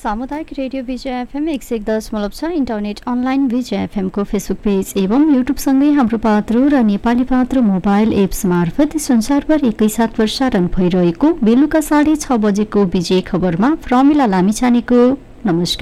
सामुदायिक रेडियो विजय FM 101.6 internet online विजय FM को Facebook page एवं युट्युबसँगै हाम्रो पात्रो र नेपाली पात्रो मोबाइल एप्स मार्फत संसारभर एकैसाथ प्रसारण भइरहेको बेलुका 6:30 बजेको विजय खबरमा प्रमिला लामिछानेको नमस्कार।